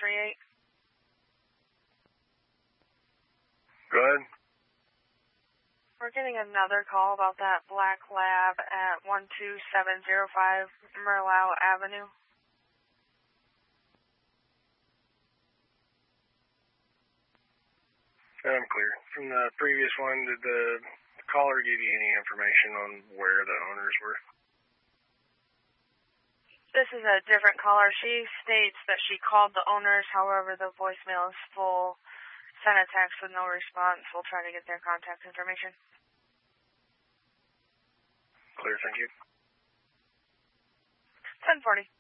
38. Go ahead. We're getting another call about that black lab at 12705 Merlau Avenue. I'm clear. From the previous one, did the caller give you any information on where the owners were? This is a different caller. She states that she called the owners, however, the voicemail is full. Sent a text with no response. We'll try to get their contact information. Clear, thank you. 1040.